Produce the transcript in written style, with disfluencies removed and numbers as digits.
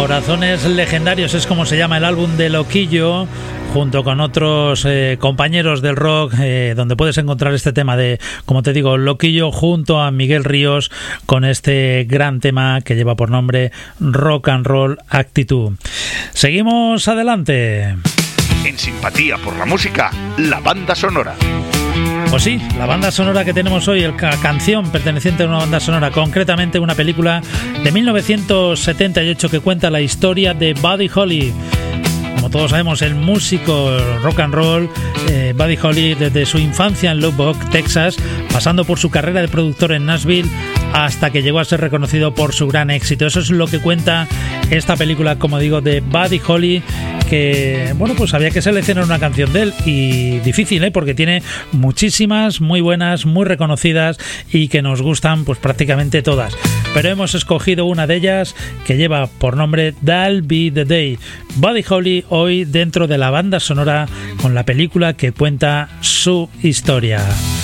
Corazones Legendarios es como se llama el álbum de Loquillo, junto con otros compañeros del rock, donde puedes encontrar este tema de, como te digo, Loquillo junto a Miguel Ríos, con este gran tema que lleva por nombre Rock and Roll Actitud. Seguimos adelante. En simpatía por la música, la banda sonora. Pues sí, la banda sonora que tenemos hoy, la canción perteneciente a una banda sonora, concretamente una película de 1978 que cuenta la historia de Buddy Holly. Como todos sabemos, el músico rock and roll, Buddy Holly, desde su infancia en Lubbock, Texas, pasando por su carrera de productor en Nashville, hasta que llegó a ser reconocido por su gran éxito. Eso es lo que cuenta esta película, como digo, de Buddy Holly, que, bueno, pues había que seleccionar una canción de él, y difícil, porque tiene muchísimas, muy buenas, muy reconocidas, y que nos gustan pues prácticamente todas. Pero hemos escogido una de ellas que lleva por nombre That'll Be the Day. Buddy Holly hoy dentro de la banda sonora con la película que cuenta su historia.